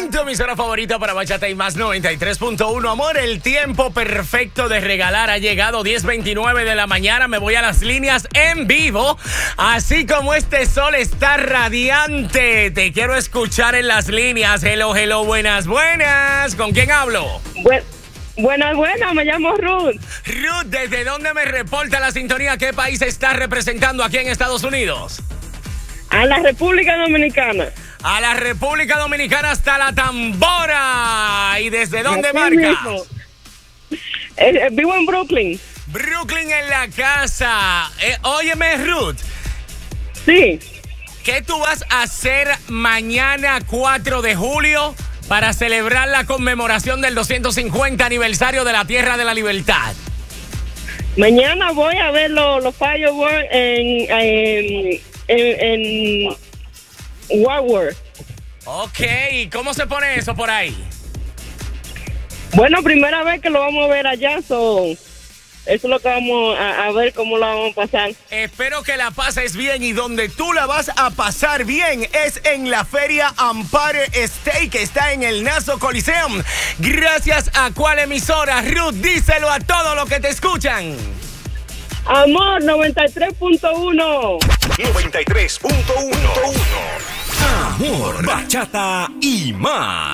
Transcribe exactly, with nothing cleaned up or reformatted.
Tu emisora favorita para bachata y más, noventa y tres punto uno. Amor, el tiempo perfecto de regalar ha llegado. Diez veintinueve de la mañana. Me voy a las líneas en vivo. Así como este sol está radiante, te quiero escuchar en las líneas. Hello, hello, buenas, buenas. ¿Con quién hablo? Bu- buenas, buenas, me llamo Ruth. Ruth, ¿desde dónde me reporta la sintonía? ¿Qué país está representando aquí en Estados Unidos? A la República Dominicana. A la República Dominicana hasta la tambora. ¿Y desde dónde Así marcas? mismo. Eh, eh, vivo en Brooklyn. Brooklyn en la casa. Eh, óyeme, Ruth, Sí. ¿qué tú vas a hacer mañana cuatro de julio para celebrar la conmemoración del doscientos cincuenta aniversario de la Tierra de la Libertad? Mañana voy a ver los, los fireworks en, en, en, en Warworth. Ok, ¿y cómo se pone eso por ahí? Bueno, primera vez que lo vamos a ver allá, so, eso es lo que vamos a, a ver cómo lo vamos a pasar. Espero que la pases bien, y donde tú la vas a pasar bien es en la Feria Empire State, que está en el Nassau Coliseum. Gracias a cuál emisora, Ruth, díselo a todos los que te escuchan. Amor, noventa y tres punto uno. noventa y tres punto uno. Amor, bachata y más.